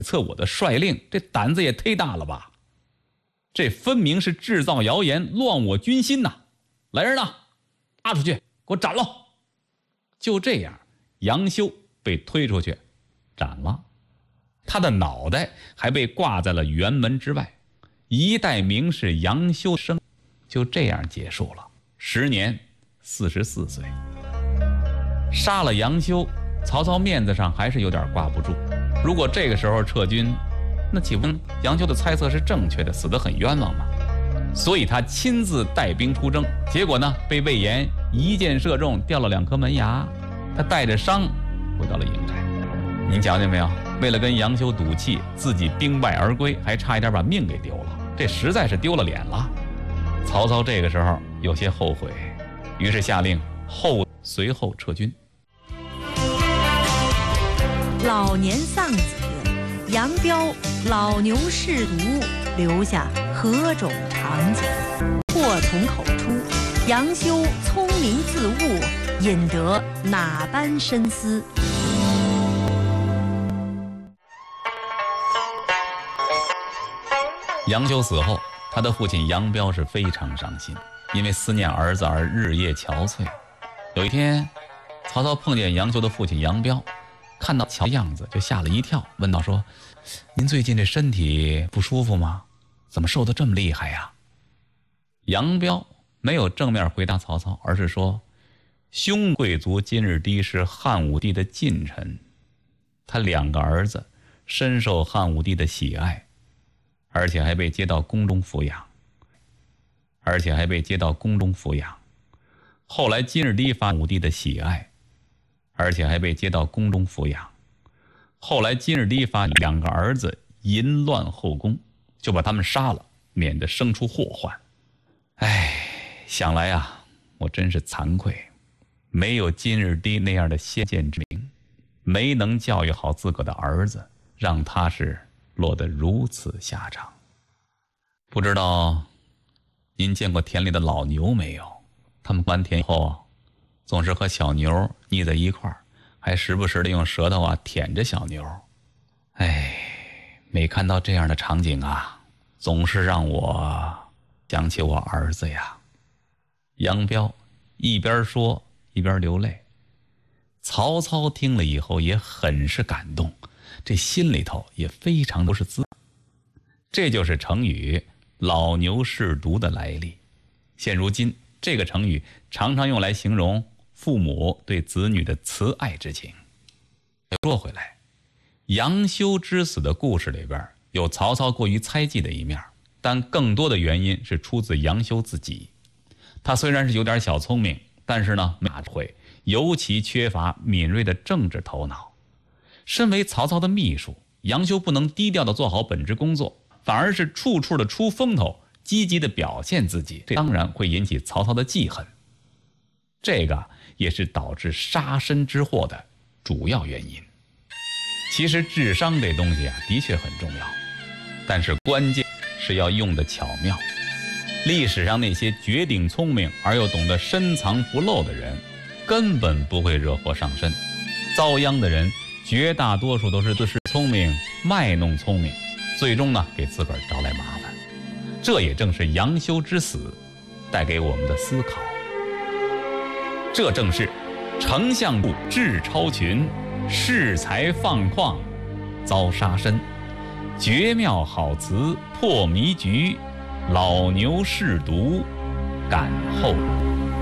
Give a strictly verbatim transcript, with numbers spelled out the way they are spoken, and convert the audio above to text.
测我的帅令，这胆子也忒大了吧？这分明是制造谣言，乱我军心呐！来人呐，拉出去，给我斩了！就这样，杨修被推出去，斩了。他的脑袋还被挂在了辕门之外，一代名士杨修生就这样结束了，时年四十四岁。杀了杨修，曹操面子上还是有点挂不住。如果这个时候撤军，那岂不杨修的猜测是正确的，死得很冤枉吗？所以他亲自带兵出征，结果呢，被魏延一箭射中，掉了两颗门牙，他带着伤回到了营寨。您瞧见没有？为了跟杨修赌气，自己兵败而归，还差一点把命给丢了，这实在是丢了脸了。曹操这个时候有些后悔，于是下令后随后撤军。 老年丧子，杨彪老牛试毒，留下何种场景？祸从口出，杨修聪明自悟，引得哪般深思？ 杨修死后，他的父亲杨彪是非常伤心，因为思念儿子而日夜憔悴。有一天，曹操碰见杨修的父亲杨彪，看到乔样子就吓了一跳，问道说：“您最近这身体不舒服吗？怎么瘦得这么厉害呀？”杨彪没有正面回答曹操，而是说：“兄贵族今日低是汉武帝的近臣，他两个儿子深受汉武帝的喜爱，而且还被接到宫中抚养，而且还被接到宫中抚养。后来今日低发武帝的喜爱，而且还被接到宫中抚养。后来今日低发两个儿子淫乱后宫，就把他们杀了，免得生出祸患。哎，想来啊，我真是惭愧，没有今日低那样的先见之明，没能教育好自个的儿子，让他是落得如此下场。不知道您见过田里的老牛没有？他们关田后总是和小牛腻在一块儿，还时不时的用舌头啊舔着小牛。哎，每看到这样的场景啊，总是让我想起我儿子呀。杨彪一边说一边流泪。曹操听了以后也很是感动，这心里头也非常不是滋味。这就是成语老牛试毒的来历。现如今这个成语常常用来形容父母对子女的慈爱之情。说回来，杨修之死的故事里边有曹操过于猜忌的一面，但更多的原因是出自杨修自己。他虽然是有点小聪明，但是呢，马会尤其缺乏敏锐的政治头脑。身为曹操的秘书，杨修不能低调的做好本职工作，反而是处处的出风头，积极的表现自己，这当然会引起曹操的记恨。这个也是导致杀身之祸的主要原因。其实智商这东西啊，的确很重要，但是关键是要用得巧妙。历史上那些绝顶聪明而又懂得深藏不露的人，根本不会惹祸上身。遭殃的人绝大多数都是自恃聪明，卖弄聪明，最终呢给自个儿招来麻烦。这也正是杨修之死带给我们的思考。这正是丞相部智超群，恃才放旷遭杀身，绝妙好词破迷局，老牛试毒感后。